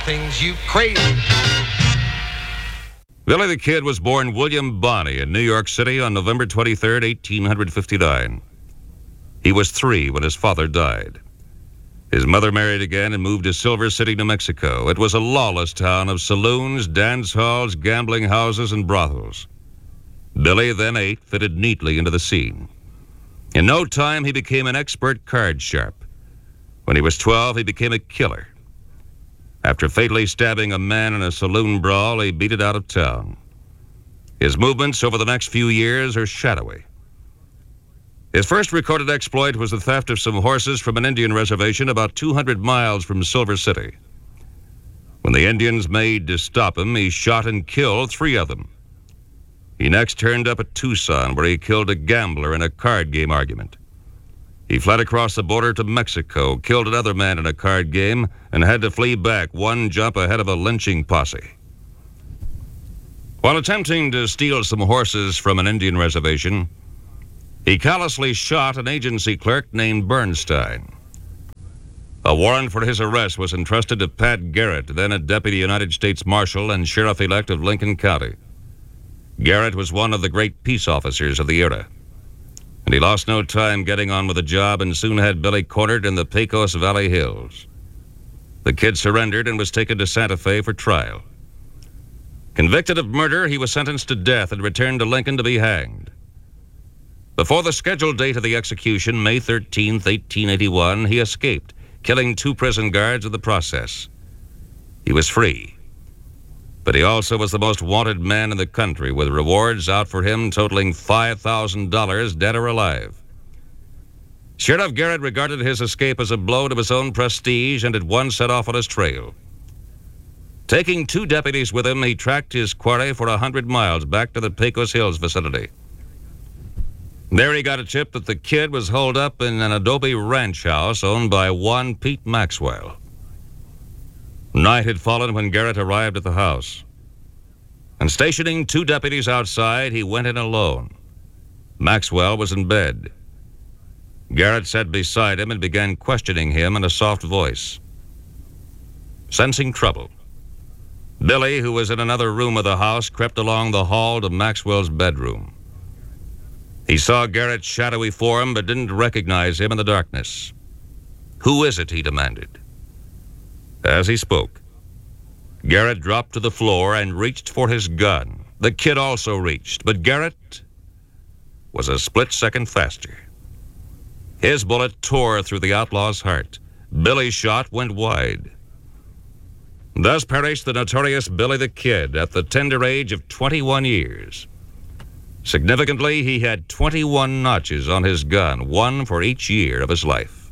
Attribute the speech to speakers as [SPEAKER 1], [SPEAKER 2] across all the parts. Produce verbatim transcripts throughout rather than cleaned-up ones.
[SPEAKER 1] things you crazy.
[SPEAKER 2] Billy the Kid was born William Bonney in New York City on November twenty-third, eighteen fifty-nine. He was three when his father died. His mother married again and moved to Silver City, New Mexico. It was a lawless town of saloons, dance halls, gambling houses, and brothels. Billy, then eight, fitted neatly into the scene. In no time, he became an expert card sharp. When he was twelve, he became a killer. After fatally stabbing a man in a saloon brawl, he beat it out of town. His movements over the next few years are shadowy. His first recorded exploit was the theft of some horses from an Indian reservation about two hundred miles from Silver City. When the Indians made to stop him, he shot and killed three of them. He next turned up at Tucson, where he killed a gambler in a card game argument. He fled across the border to Mexico, killed another man in a card game, and had to flee back one jump ahead of a lynching posse. While attempting to steal some horses from an Indian reservation, he callously shot an agency clerk named Bernstein. A warrant for his arrest was entrusted to Pat Garrett, then a deputy United States Marshal and sheriff-elect of Lincoln County. Garrett was one of the great peace officers of the era, and he lost no time getting on with the job and soon had Billy cornered in the Pecos Valley Hills. The Kid surrendered and was taken to Santa Fe for trial. Convicted of murder, he was sentenced to death and returned to Lincoln to be hanged. Before the scheduled date of the execution, May thirteenth, eighteen eighty-one, he escaped, killing two prison guards in the process. He was free, but he also was the most wanted man in the country, with rewards out for him totaling five thousand dollars, dead or alive. Sheriff Garrett regarded his escape as a blow to his own prestige and at once set off on his trail. Taking two deputies with him, he tracked his quarry for a hundred miles back to the Pecos Hills vicinity. There he got a tip that the Kid was holed up in an adobe ranch house owned by one Pete Maxwell. Night had fallen when Garrett arrived at the house, and stationing two deputies outside, he went in alone. Maxwell was in bed. Garrett sat beside him and began questioning him in a soft voice. Sensing trouble, Billy, who was in another room of the house, crept along the hall to Maxwell's bedroom. He saw Garrett's shadowy form but didn't recognize him in the darkness. "Who is it?" he demanded. As he spoke, Garrett dropped to the floor and reached for his gun. The Kid also reached, but Garrett was a split second faster. His bullet tore through the outlaw's heart. Billy's shot went wide. Thus perished the notorious Billy the Kid at the tender age of twenty-one years. Significantly, he had twenty-one notches on his gun, one for each year of his life.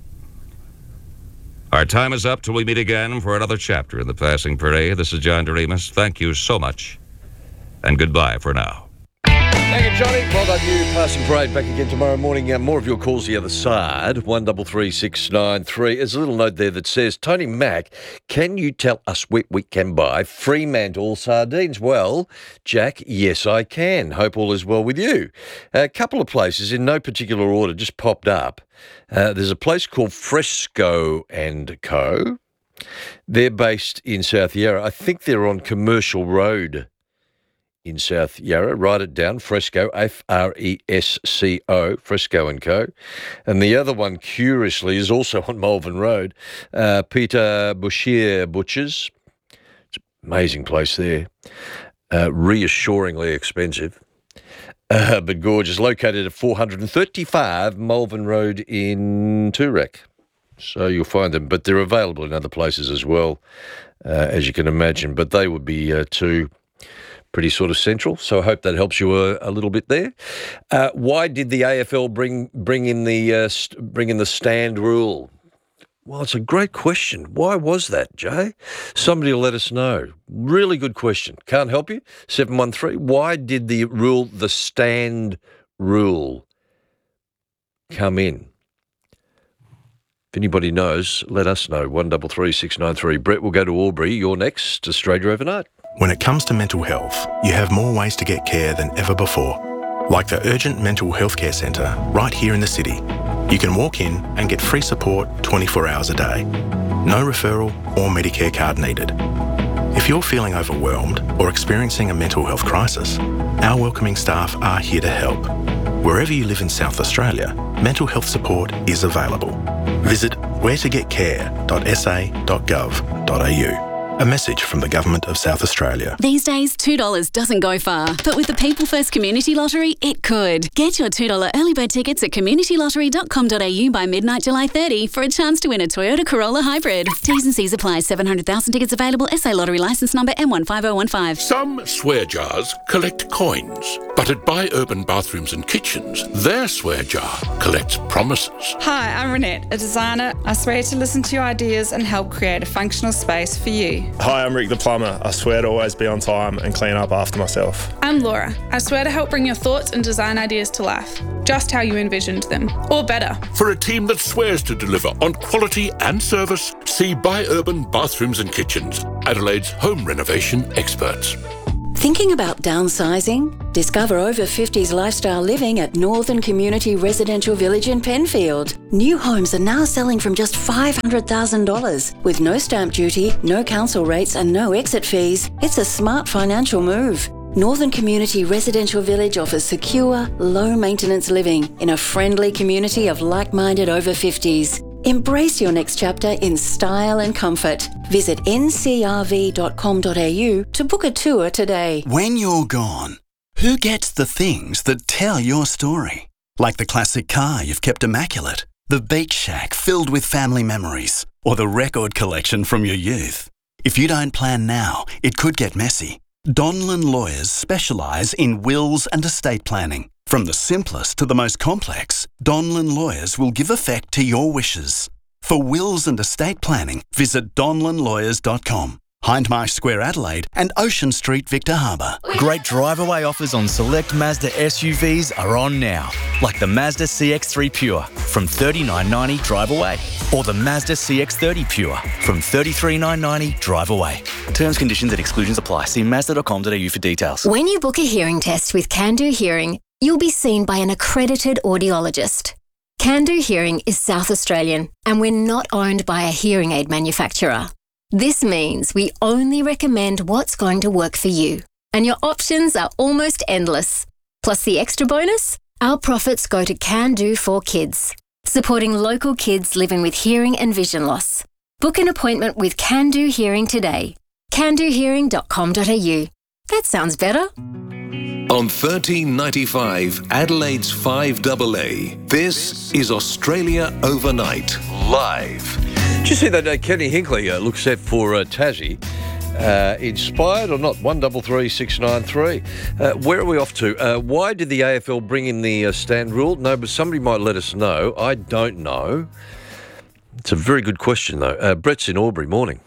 [SPEAKER 2] Our time is up till we meet again for another chapter in The Passing Parade. This is John Doremus. Thank you so much, and goodbye for now.
[SPEAKER 3] Thank you, Johnny. Well done, you. Passing Parade back again tomorrow morning. Uh, more of your calls the other side. one double three six nine three. There's a little note there that says, Tony Mack, can you tell us where we can buy Fremantle sardines? Well, Jack, yes, I can. Hope all is well with you. A couple of places in no particular order just popped up. Uh, there's a place called Fresco and Co. They're based in South Yarra. I think they're on Commercial Road in South Yarra. Write it down, Fresco, F R E S C O, Fresco and Co. And the other one, curiously, is also on Malvern Road, uh, Peter Bouchier Butchers. It's an amazing place there. Uh, reassuringly expensive, uh, but gorgeous. Located at four thirty-five Malvern Road in Toorak. So you'll find them, but they're available in other places as well, uh, as you can imagine. But they would be uh, two pretty sort of central, so I hope that helps you a, a little bit there. Uh, why did the A F L bring bring in the uh, st- bring in the stand rule? Well, it's a great question. Why was that, Jay? Somebody will let us know. Really good question. Can't help you. seven one three. Why did the rule, the stand rule, come in? If anybody knows, let us know. one double three six nine three. Brett will go to Albury. You're next. Australia Overnight.
[SPEAKER 4] When it comes to mental health, you have more ways to get care than ever before. Like the Urgent Mental Healthcare Centre right here in the city. You can walk in and get free support twenty-four hours a day. No referral or Medicare card needed. If you're feeling overwhelmed or experiencing a mental health crisis, our welcoming staff are here to help. Wherever you live in South Australia, mental health support is available. Visit where to get care dot s a dot gov dot a u. A message from the Government of South Australia.
[SPEAKER 1] These days, two dollars doesn't go far, but with the People First Community Lottery, it could. Get your two dollars early bird tickets at community lottery dot com dot a u by midnight July thirtieth for a chance to win a Toyota Corolla Hybrid. T's and C's apply. seven hundred thousand tickets available. S A Lottery licence number M one five oh one five.
[SPEAKER 5] Some swear jars collect coins, but at Buy Urban Bathrooms and Kitchens, their swear jar collects promises.
[SPEAKER 6] Hi, I'm Renette, a designer. I swear to listen to your ideas and help create a functional space for you.
[SPEAKER 7] Hi, I'm Rick the plumber. I swear to always be on time and clean up after myself.
[SPEAKER 8] I'm Laura. I swear to help bring your thoughts and design ideas to life, just how you envisioned them, or better.
[SPEAKER 5] For a team that swears to deliver on quality and service, see Buy Urban Bathrooms and Kitchens, Adelaide's home renovation experts.
[SPEAKER 9] Thinking about downsizing? Discover over fifties lifestyle living at Northern Community Residential Village in Penfield. New homes are now selling from just five hundred thousand dollars. With no stamp duty, no council rates and no exit fees, it's a smart financial move. Northern Community Residential Village offers secure, low-maintenance living in a friendly community of like-minded over fifties. Embrace your next chapter in style and comfort. Visit n c r v dot com dot a u to book a tour today.
[SPEAKER 10] When you're gone, who gets the things that tell your story? Like the classic car you've kept immaculate, the beach shack filled with family memories, or the record collection from your youth. If you don't plan now, it could get messy. Donlan Lawyers specialise in wills and estate planning. From the simplest to the most complex, Donlan Lawyers will give effect to your wishes. For wills and estate planning, visit donlan lawyers dot com. Hindmarsh Square, Adelaide, and Ocean Street, Victor Harbour.
[SPEAKER 11] Great drive-away offers on select Mazda S U Vs are on now, like the Mazda C X three Pure from thirty-nine ninety drive away, or the Mazda C X thirty Pure from thirty-three nine ninety drive away. Terms, conditions and exclusions apply. See mazda dot com dot a u for details.
[SPEAKER 12] When you book a hearing test with Can-Do Hearing, you'll be seen by an accredited audiologist. Can-Do Hearing is South Australian, and we're not owned by a hearing aid manufacturer. This means we only recommend what's going to work for you, and your options are almost endless. Plus the extra bonus, our profits go to Can-Do for Kids, supporting local kids living with hearing and vision loss. Book an appointment with Can-Do Hearing today. can do hearing dot com dot a u. That sounds better.
[SPEAKER 13] On thirteen ninety-five, Adelaide's five A A, this is Australia Overnight, live.
[SPEAKER 3] Did you see that uh, Kenny Hinkley uh, looks set for uh, Tassie? Uh, inspired or not? one three three six nine three. Uh, where are we off to? Uh, why did the A F L bring in the uh, stand rule? No, but somebody might let us know. I don't know. It's a very good question, though. Uh, Brett's in Albury. Morning.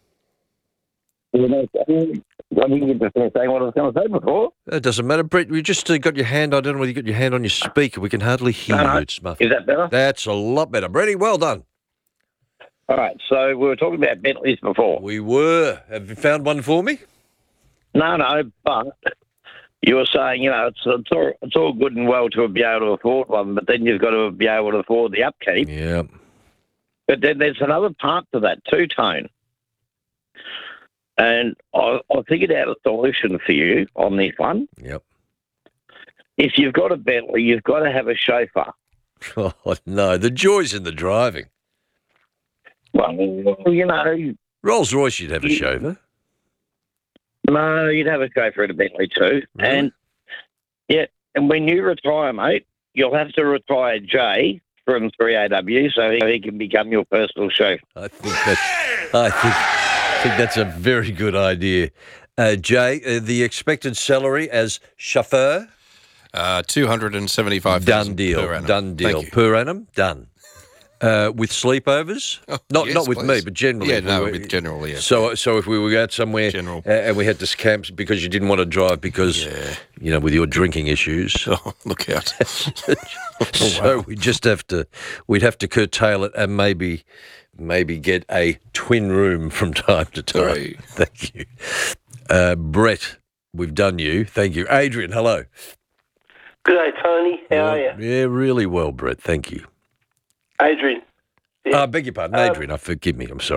[SPEAKER 14] You know, I think you're just saying what I was going to say before.
[SPEAKER 3] It doesn't matter, Brett. You just uh, got your hand. I don't know whether you got your hand on your speaker. We can hardly hear
[SPEAKER 14] no,
[SPEAKER 3] you.
[SPEAKER 14] no.
[SPEAKER 3] It's muffled.
[SPEAKER 14] Is that better?
[SPEAKER 3] That's a lot better, Bretty. Well done.
[SPEAKER 14] All right, so we were talking about Bentleys before.
[SPEAKER 3] We were. Have you found one for me?
[SPEAKER 14] No, no, but you were saying, you know, it's, it's, all, it's all good and well to be able to afford one, but then you've got to be able to afford the upkeep.
[SPEAKER 3] Yeah.
[SPEAKER 14] But then there's another part to that too, Tone. And I, I figured out a solution for you on this one.
[SPEAKER 3] Yep.
[SPEAKER 14] If you've got a Bentley, you've got to have a chauffeur.
[SPEAKER 3] Oh, no, the joy's in the driving.
[SPEAKER 14] Well, you know...
[SPEAKER 3] Rolls-Royce, you'd have a chauffeur.
[SPEAKER 14] No, you'd have a chauffeur at a Bentley too.
[SPEAKER 3] Really? And,
[SPEAKER 14] yeah, and when you retire, mate, you'll have to retire Jay from three A W so he, he can become your personal chauffeur.
[SPEAKER 3] I think that's, I think, I think that's a very good idea. Uh, Jay, uh, the expected salary as chauffeur?
[SPEAKER 15] Uh, two hundred seventy-five thousand dollars
[SPEAKER 3] Done deal.
[SPEAKER 15] per annum.
[SPEAKER 3] Done deal. Per annum? Done. Uh, with sleepovers?
[SPEAKER 15] Oh,
[SPEAKER 3] not
[SPEAKER 15] yes,
[SPEAKER 3] not with
[SPEAKER 15] please.
[SPEAKER 3] me, but generally.
[SPEAKER 15] Yeah, no,
[SPEAKER 3] we were,
[SPEAKER 15] with generally, yeah.
[SPEAKER 3] So, so if we were out somewhere
[SPEAKER 15] General.
[SPEAKER 3] uh, and we had to camp because you didn't want to drive because,
[SPEAKER 15] Yeah.
[SPEAKER 3] you know, with your drinking issues.
[SPEAKER 15] Oh, look out.
[SPEAKER 3] So we just have to, we'd have to curtail it and maybe, maybe get a twin room from time to time.
[SPEAKER 15] Three.
[SPEAKER 3] Thank you. Uh, Brett, we've done you. Thank you. Adrian, hello.
[SPEAKER 16] Good day, Tony. How are you?
[SPEAKER 3] Yeah, really well, Brett. Thank you.
[SPEAKER 16] Adrian.
[SPEAKER 3] I uh, beg your pardon,
[SPEAKER 16] Um,
[SPEAKER 3] Adrian. Uh, forgive me. I'm sorry.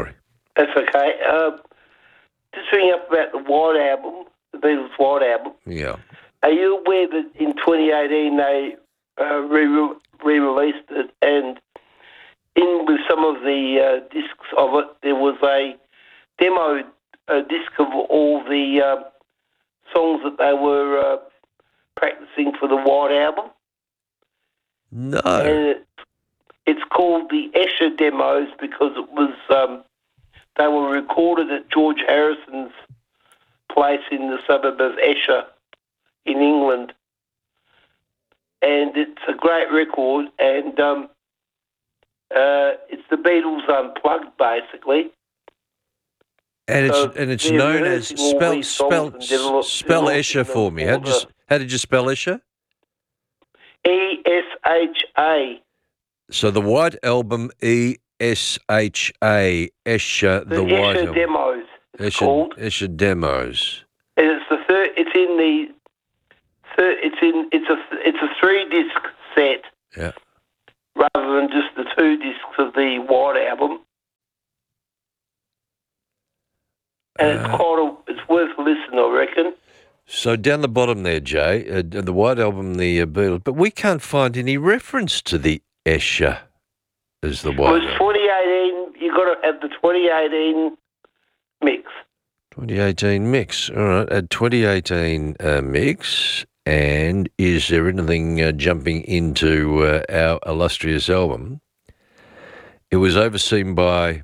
[SPEAKER 16] That's okay. Uh, just ringing up about the White Album, the Beatles' White Album.
[SPEAKER 3] Yeah.
[SPEAKER 16] Are you aware that in twenty eighteen they uh, re- re-released it, and in with some of the uh, discs of it, there was a demo a disc of all the uh, songs that they were uh, practicing for the White Album?
[SPEAKER 3] No.
[SPEAKER 16] And it, it's called the Escher demos because it was um, they were recorded at George Harrison's place in the suburb of Esher in England. And it's a great record, and um, uh, it's the Beatles Unplugged, basically.
[SPEAKER 3] And it's
[SPEAKER 16] So
[SPEAKER 3] and it's
[SPEAKER 16] they're
[SPEAKER 3] known as
[SPEAKER 16] rehearsing all
[SPEAKER 3] spell
[SPEAKER 16] these songs
[SPEAKER 3] spell
[SPEAKER 16] and develop-
[SPEAKER 3] spell
[SPEAKER 16] developing
[SPEAKER 3] Escher
[SPEAKER 16] them
[SPEAKER 3] for me. How
[SPEAKER 16] for
[SPEAKER 3] did you,
[SPEAKER 16] the-
[SPEAKER 3] how did you spell Escher?
[SPEAKER 16] E S H A.
[SPEAKER 3] So the White Album, E S H A, Escher, the,
[SPEAKER 16] The
[SPEAKER 3] White
[SPEAKER 16] Escher
[SPEAKER 3] Album.
[SPEAKER 16] demos. It's
[SPEAKER 3] Escher,
[SPEAKER 16] called.
[SPEAKER 3] Escher demos.
[SPEAKER 16] And it's the third. It's in the. Third, it's in. It's a. It's a three disc set.
[SPEAKER 3] Yeah.
[SPEAKER 16] Rather than just the two discs of the White Album. And it's quite a. It's worth a listen, I reckon.
[SPEAKER 3] So down the bottom there, Jay, uh, the White Album, the uh, Beatles, but we can't find any reference to the Escher as the
[SPEAKER 16] It
[SPEAKER 3] White
[SPEAKER 16] was
[SPEAKER 3] Album.
[SPEAKER 16] twenty eighteen. You got to have the twenty eighteen mix.
[SPEAKER 3] twenty eighteen mix. All right, a twenty eighteen uh, mix. And is there anything uh, jumping into uh, our illustrious album? It was overseen by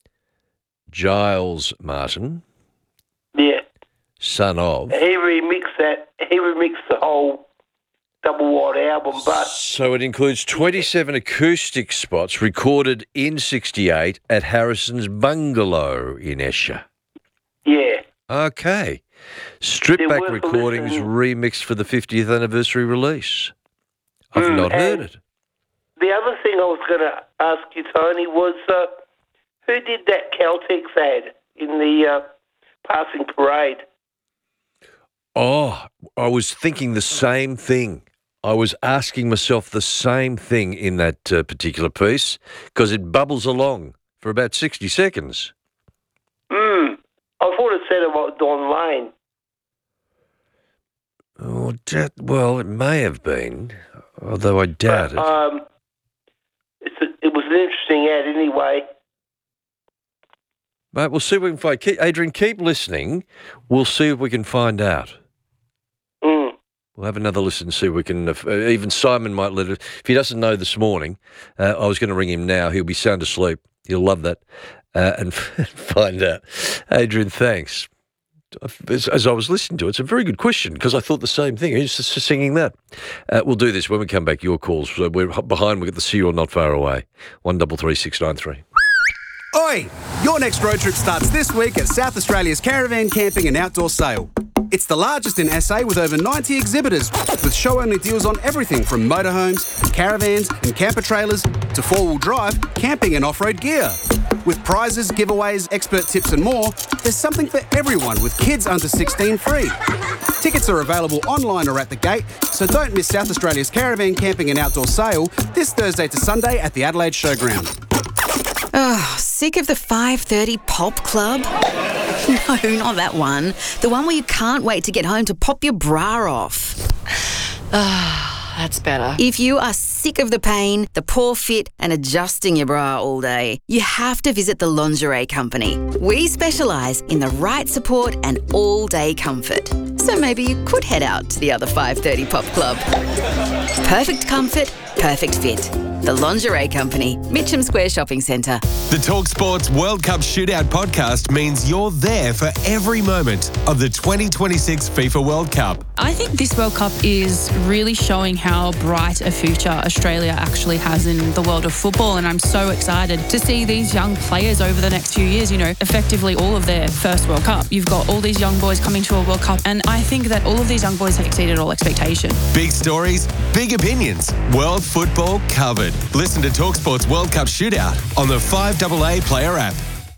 [SPEAKER 3] Giles Martin,
[SPEAKER 16] Yeah.
[SPEAKER 3] son of.
[SPEAKER 16] He remixed that. He remixed the whole double White Album, but
[SPEAKER 3] So it includes twenty-seven acoustic spots recorded in sixty-eight at Harrison's bungalow in Esher.
[SPEAKER 16] yeah.
[SPEAKER 3] Okay. Stripped
[SPEAKER 16] They're
[SPEAKER 3] back
[SPEAKER 16] worth a
[SPEAKER 3] recordings
[SPEAKER 16] listen.
[SPEAKER 3] remixed for the fiftieth anniversary release. I've
[SPEAKER 16] Mm,
[SPEAKER 3] not heard
[SPEAKER 16] and
[SPEAKER 3] it.
[SPEAKER 16] The other thing I was going to ask you, Tony, was uh, who did that Caltex ad in the uh, passing parade?
[SPEAKER 3] Oh, I was thinking the same thing. I was asking myself the same thing in that uh, particular piece because it bubbles along for about sixty seconds.
[SPEAKER 16] Hmm. I thought it said about Don Lane.
[SPEAKER 3] Oh, that, well, it may have been, although I doubt it.
[SPEAKER 16] Um, it's a, it was an interesting ad anyway.
[SPEAKER 3] Mate, we'll see if we can find. Keep, Adrian, keep listening. We'll see if we can find out.
[SPEAKER 16] Mm.
[SPEAKER 3] We'll have another listen and see if we can. Uh, even Simon might let it. If he doesn't know this morning, uh, I was going to ring him now. He'll be sound asleep. He'll love that. Uh, and find out. Adrian, thanks. As, as I was listening to it, it's a very good question because I thought the same thing. Who's just singing that? Uh, we'll do this when we come back. Your calls. So we're behind. We've got the See You're Not Far Away. One double three six nine three.
[SPEAKER 17] Oi! Your next road trip starts this week at South Australia's Caravan Camping and Outdoor Sale. It's the largest in S A with over ninety exhibitors, with show-only deals on everything from motorhomes, caravans and camper trailers to four-wheel drive, camping and off-road gear. With prizes, giveaways, expert tips and more, there's something for everyone with kids under sixteen free. Tickets are available online or at the gate, so don't miss South Australia's Caravan Camping and Outdoor Sale this Thursday to Sunday at the Adelaide Showground.
[SPEAKER 18] Oh, sick of the five thirty Pop Club? No, not that one. The one where you can't wait to get home to pop your bra off. Ah, that's better. If you are sick of the pain, the poor fit, and adjusting your bra all day, you have to visit the Lingerie Company. We specialise in the right support and all-day comfort. So maybe you could head out to the other five thirty Pop Club. Perfect comfort, perfect fit. The Lingerie Company, Mitcham Square Shopping Centre.
[SPEAKER 19] The TalkSports World Cup Shootout podcast means you're there for every moment of the twenty twenty-six FIFA World Cup.
[SPEAKER 20] I think this World Cup is really showing how bright a future Australia actually has in the world of football, and I'm so excited to see these young players over the next few years, you know, effectively all of their first World Cup. You've got all these young boys coming to a World Cup, and I think that all of these young boys have exceeded all expectation.
[SPEAKER 19] Big stories, big opinions, world football covered. Listen to TalkSports World Cup Shootout on the five A A Player app.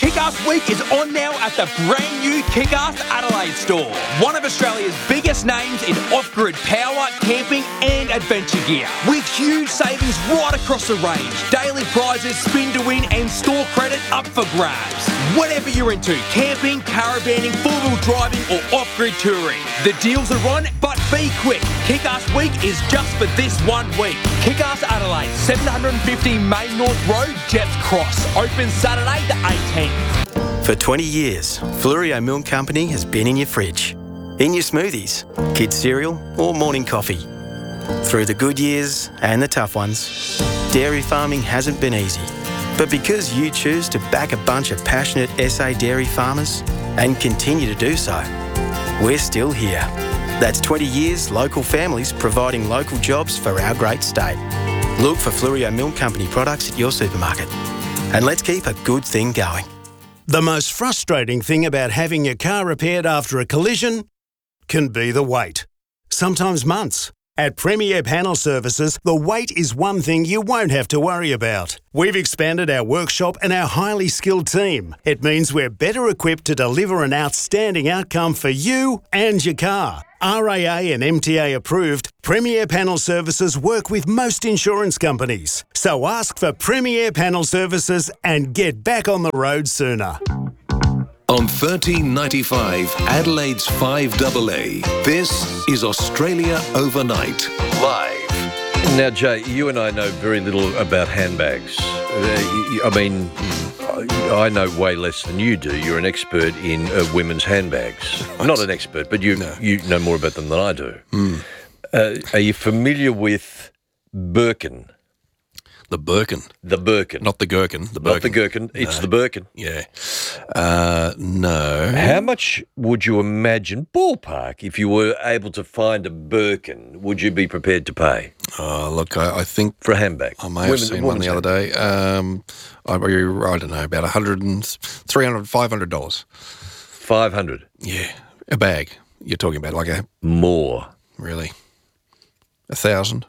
[SPEAKER 21] Kick-Ass Week is on now at the brand new Kick-Ass Adelaide store. One of Australia's biggest names in off-grid power, camping and adventure gear. With huge savings right across the range. Daily prizes, spin to win and store credit up for grabs. Whatever you're into, camping, caravanning, four-wheel driving or off-grid touring. The deals are on, but be quick. Kick-Ass Week is just for this one week. Kick-Ass Adelaide, seven fifty Main North Road, Jets Cross. Open Saturday the eighteenth.
[SPEAKER 22] For twenty years, Flurio Milk Company has been in your fridge, in your smoothies, kids' cereal or morning coffee. Through the good years and the tough ones, dairy farming hasn't been easy. But because you choose to back a bunch of passionate S A dairy farmers and continue to do so, we're still here. That's twenty years local families providing local jobs for our great state. Look for Flurio Milk Company products at your supermarket. And let's keep a good thing going.
[SPEAKER 23] The most frustrating thing about having your car repaired after a collision can be the wait. Sometimes months. At Premier Panel Services, the wait is one thing you won't have to worry about. We've expanded our workshop and our highly skilled team. It means we're better equipped to deliver an outstanding outcome for you and your car. R A A and M T A approved, Premier Panel Services work with most insurance companies. So ask for Premier Panel Services and get back on the road sooner.
[SPEAKER 13] On thirteen ninety-five, Adelaide's five A A, this is Australia Overnight, live.
[SPEAKER 3] Now, Jay, you and I know very little about handbags. Uh, I mean, I know way less than you do. You're an expert in uh, women's handbags. Not an expert, but you, no. you know more about them than I do.
[SPEAKER 15] Mm.
[SPEAKER 3] Uh, are you familiar with Birkin?
[SPEAKER 15] The Birkin.
[SPEAKER 3] The Birkin.
[SPEAKER 15] Not the gherkin. The Birkin.
[SPEAKER 3] Not the gherkin. It's
[SPEAKER 15] no.
[SPEAKER 3] the Birkin.
[SPEAKER 15] Yeah. Uh, no.
[SPEAKER 3] How much would you imagine, ballpark, if you were able to find a Birkin, would you be prepared to pay?
[SPEAKER 15] Oh, look, I, I think...
[SPEAKER 3] For a handbag.
[SPEAKER 15] I may have Women, seen one the other day. Um, I, I don't know, about one hundred and three hundred, five hundred dollars.
[SPEAKER 3] five hundred dollars?
[SPEAKER 15] Yeah. A bag. You're talking about like a...
[SPEAKER 3] More.
[SPEAKER 15] Really? A thousand?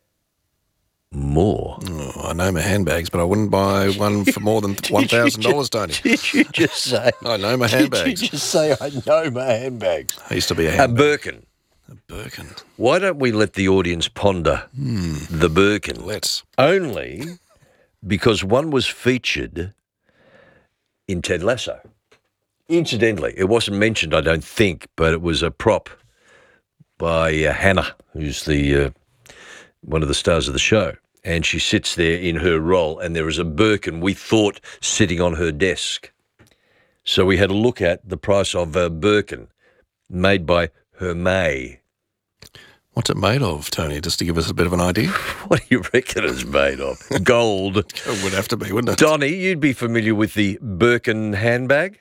[SPEAKER 3] More.
[SPEAKER 15] Oh, I know my handbags, but I wouldn't buy one for more than one thousand dollars, Tony.
[SPEAKER 3] Did you just say?
[SPEAKER 15] I know my handbags.
[SPEAKER 3] Did you just say I know my handbags?
[SPEAKER 15] I used to be a handbag.
[SPEAKER 3] A Birkin.
[SPEAKER 15] A Birkin.
[SPEAKER 3] Why don't we let the audience ponder
[SPEAKER 15] hmm.
[SPEAKER 3] the Birkin?
[SPEAKER 15] Let's.
[SPEAKER 3] Only because one was featured in Ted Lasso. Incidentally, it wasn't mentioned, I don't think, but it was a prop by uh, Hannah, who's the uh, one of the stars of the show. And she sits there in her role, and there is a Birkin, we thought, sitting on her desk. So we had a look at the price of a Birkin made by Hermès.
[SPEAKER 15] What's it made of, Tony, just to give us a bit of an idea?
[SPEAKER 3] What do you reckon it's made of? Gold.
[SPEAKER 15] It would have to be, wouldn't it?
[SPEAKER 3] Donnie, you'd be familiar with the Birkin handbag?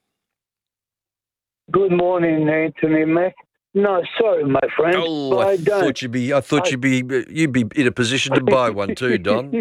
[SPEAKER 24] Good morning, Anthony Mac. No, sorry, my friend.
[SPEAKER 3] Oh, I,
[SPEAKER 24] I don't.
[SPEAKER 3] thought you'd be. I thought I, you'd be. You'd be in a position to buy one too, Don.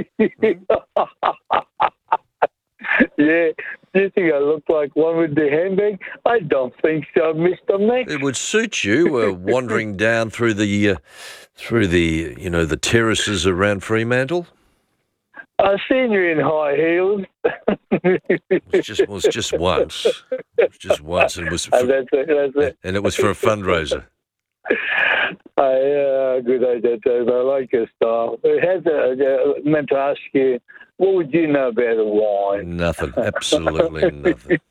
[SPEAKER 24] Yeah, do you think I look like one with the handbag? I don't think so, Mister Mac.
[SPEAKER 3] It would suit you uh, wandering down through the, uh, through the, you know, the terraces around Fremantle.
[SPEAKER 24] I've seen you in high heels.
[SPEAKER 3] It was just was just once. It was just once, and it was. For,
[SPEAKER 24] and that's it. That's it.
[SPEAKER 3] And it was for a fundraiser.
[SPEAKER 24] I uh, good idea, Dave. I like your style. I had to, uh, meant to ask you, what would you know about a wine?
[SPEAKER 3] Nothing. Absolutely nothing.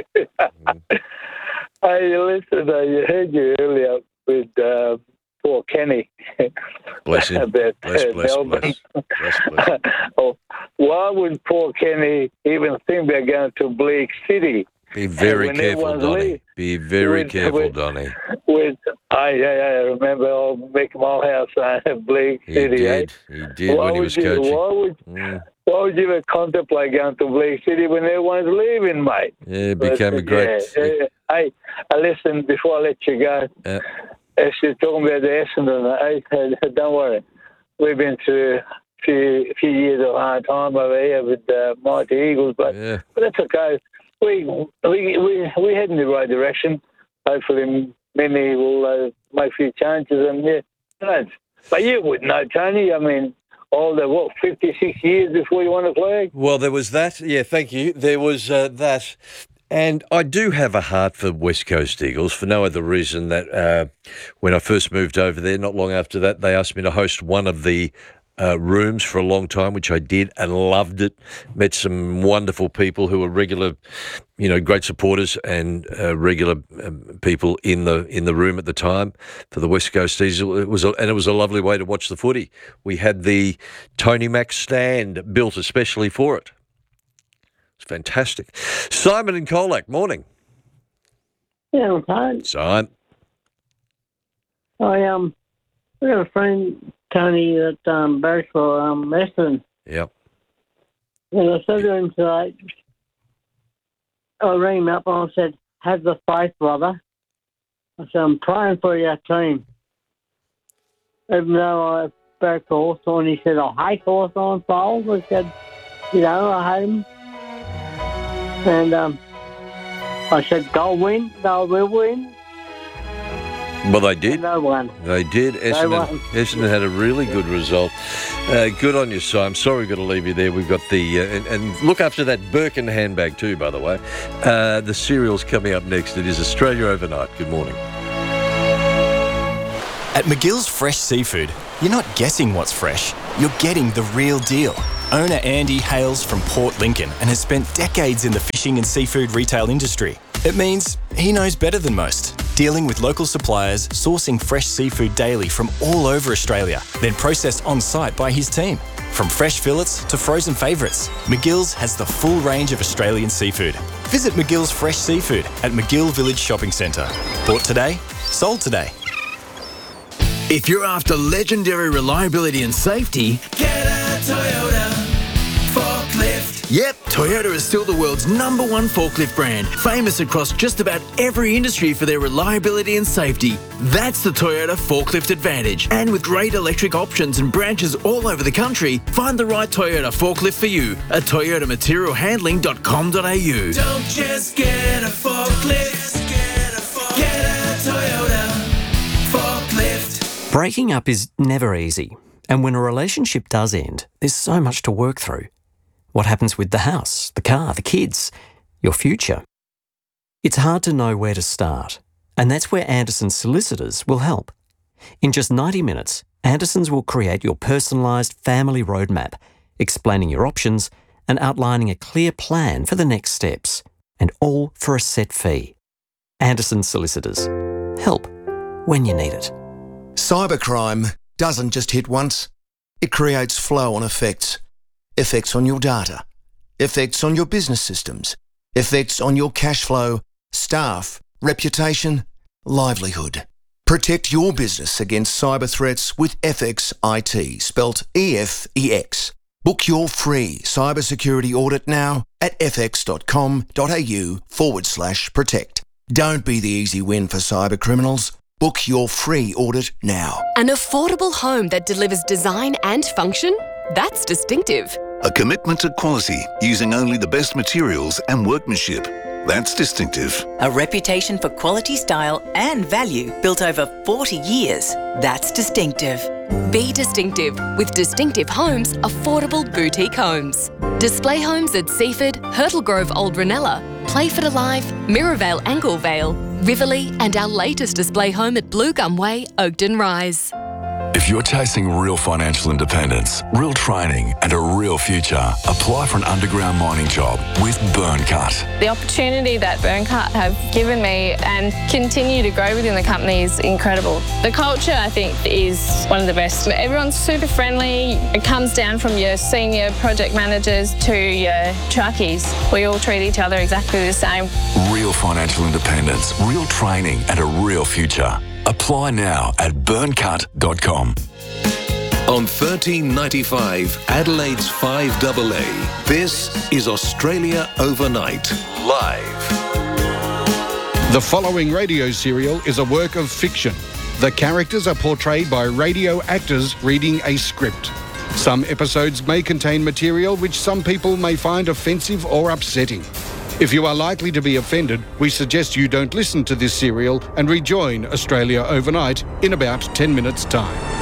[SPEAKER 24] Hey, listen, I heard you earlier with uh, poor Kenny.
[SPEAKER 3] Bless him.
[SPEAKER 24] about
[SPEAKER 3] bless,
[SPEAKER 24] uh,
[SPEAKER 3] bless,
[SPEAKER 24] Melbourne.
[SPEAKER 3] bless, bless, bless.
[SPEAKER 24] Oh, why would poor Kenny even think about going to Bleak City?
[SPEAKER 3] Be very careful, Donnie.
[SPEAKER 24] Leave,
[SPEAKER 3] Be very
[SPEAKER 24] with,
[SPEAKER 3] careful,
[SPEAKER 24] with,
[SPEAKER 3] Donnie.
[SPEAKER 24] With I, I, I remember old Mick Mulhouse uh, Bleak
[SPEAKER 3] He
[SPEAKER 24] City.
[SPEAKER 3] did.
[SPEAKER 24] Eh?
[SPEAKER 3] He did
[SPEAKER 24] why
[SPEAKER 3] when he was
[SPEAKER 24] you,
[SPEAKER 3] coaching.
[SPEAKER 24] Why would,
[SPEAKER 3] mm.
[SPEAKER 24] why would you even contemplate going to Bleak City when everyone's leaving, mate?
[SPEAKER 3] Yeah, it became
[SPEAKER 24] but,
[SPEAKER 3] a great...
[SPEAKER 24] Yeah, yeah. Hey, uh, listen, before I let you go,
[SPEAKER 3] uh,
[SPEAKER 4] as you're talking about the Essendon, eh? Don't worry. We've been through a few, few years of hard time over here with uh, Mighty Eagles, but,
[SPEAKER 3] yeah.
[SPEAKER 4] but that's okay. We we we we head in the right direction. Hopefully, many will uh, make a few changes, and yeah, you know, but you would know, Tony. I mean,
[SPEAKER 24] older, what, fifty-six years before you won a flag?
[SPEAKER 3] Well, there was that. Yeah, thank you. There was uh, that. And I do have a heart for West Coast Eagles for no other reason that uh, when I first moved over there, not long after that, they asked me to host one of the uh, rooms for a long time, which I did and loved it. Met some wonderful people who were regular, you know, great supporters and uh, regular um, people in the in the room at the time for the West Coast Eagles. It was a, and it was a lovely way to watch the footy. We had the Tony Mac stand built especially for it. It's fantastic. Simon and Colac, morning.
[SPEAKER 1] Yeah, I'm fine.
[SPEAKER 3] Simon.
[SPEAKER 1] I um, I got a friend Tony that um works for um Western.
[SPEAKER 3] Yep.
[SPEAKER 1] And I said to him today, I rang him up and I said, "Have the faith, brother." I said, "I'm praying for your team." Even though I spoke to Hawthorn, he said, "I hate Hawthorn fouls." I said, "You know, I hate them." And um, I said, "They'll win. They will win."
[SPEAKER 3] Well, they did.
[SPEAKER 1] And they won.
[SPEAKER 3] They did. Essendon,
[SPEAKER 1] won.
[SPEAKER 3] Essendon had a really good result. Uh, good on you, Si. I'm sorry we've got to leave you there. We've got the... Uh, and, and look after that Birkin handbag too, by the way. Uh, the cereal's coming up next. It is Australia Overnight. Good morning.
[SPEAKER 22] At McGill's Fresh Seafood, you're not guessing what's fresh. You're getting the real deal. Owner Andy hails from Port Lincoln and has spent decades in the fishing and seafood retail industry. It means he knows better than most, dealing with local suppliers, sourcing fresh seafood daily from all over Australia, then processed on-site by his team. From fresh fillets to frozen favourites, McGill's has the full range of Australian seafood. Visit McGill's Fresh Seafood at McGill Village Shopping Centre. Bought today, sold today.
[SPEAKER 2] If you're after legendary reliability and safety, get a Toyota forklift. Yep, Toyota is still the world's number one forklift brand, famous across just about every industry for their reliability and safety. That's the Toyota Forklift Advantage. And with great electric options and branches all over the country, find the right Toyota forklift for you at toyota material handling dot com dot a u.
[SPEAKER 6] Don't just get a forklift, get a, forklift. Get a Toyota forklift.
[SPEAKER 7] Breaking up is never easy, and when a relationship does end, there's so much to work through. What happens with the house, the car, the kids, your future? It's hard to know where to start, and that's where Anderson Solicitors will help. In just ninety minutes, Andersons will create your personalised family roadmap, explaining your options and outlining a clear plan for the next steps, and all for a set fee. Anderson Solicitors. Help when you need it.
[SPEAKER 25] Cybercrime doesn't just hit once. It creates flow-on effects. Effects on your data. Effects on your business systems. Effects on your cash flow, staff, reputation, livelihood. Protect your business against cyber threats with F X I T, spelt E F E X. Book your free cybersecurity audit now at fx.com.au forward slash protect. Don't be the easy win for cyber criminals. Book your free audit now.
[SPEAKER 26] An affordable home that delivers design and function? That's distinctive.
[SPEAKER 27] A commitment to quality using only the best materials and workmanship. That's distinctive.
[SPEAKER 28] A reputation for quality, style and value built over forty years. That's distinctive.
[SPEAKER 26] Be distinctive with Distinctive Homes, affordable boutique homes. Display homes at Seaford, Hurtle Grove Old Ranella, Playford Alive, Mirrorvale Anglevale, Riverlea and our latest display home at Blue Gum Way, Oakden Rise.
[SPEAKER 29] If you're chasing real financial independence, real training and a real future, apply for an underground mining job with Burncut.
[SPEAKER 30] The opportunity that Burncut have given me and continue to grow within the company is incredible. The culture, I think, is one of the best. Everyone's super friendly. It comes down from your senior project managers to your truckies. We all treat each other exactly the same.
[SPEAKER 29] Real financial independence, real training and a real future. Apply now at burncut dot com.
[SPEAKER 13] On thirteen ninety-five, Adelaide's five A A, this is Australia Overnight, live.
[SPEAKER 31] The following radio serial is a work of fiction. The characters are portrayed by radio actors reading a script. Some episodes may contain material which some people may find offensive or upsetting. If you are likely to be offended, we suggest you don't listen to this serial and rejoin Australia Overnight in about ten minutes' time.